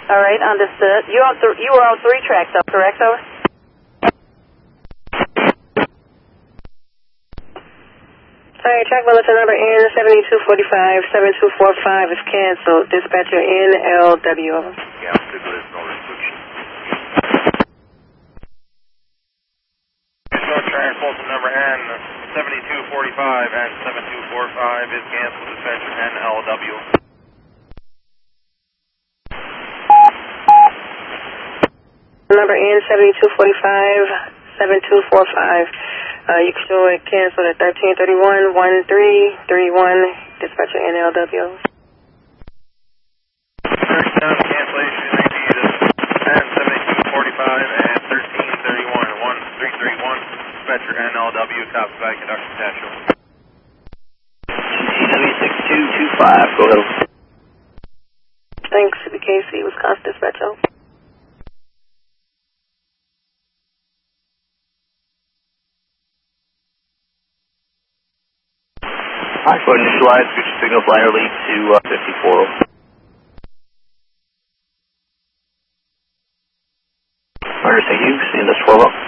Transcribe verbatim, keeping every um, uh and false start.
All right, understood. You on th- you were on three tracks, though, correct, over? Sorry, track bulletin number N seventy-two forty-five, seven two four five is canceled. Dispatcher N L W, over. Yeah, there's no restriction. So track bulletin number N seventy-two forty-five and seven two four five is canceled. Dispatcher N L W. Number N seventy-two forty-five, seven two four five. Uh, you can show it canceled at thirteen thirty-one, one three three one, dispatcher N L W. Third cancellation repeated, N seventy-two forty-five and thirteen thirty-one, one three three one, dispatcher N L W, copy by conductor Satchel. C W six two two five, go ahead. Thanks, C B K C, Wisconsin dispatcher. Alright, go ahead and initialize, future signal flyer lead to uh, fifty-four. Understand you, see this twelve up.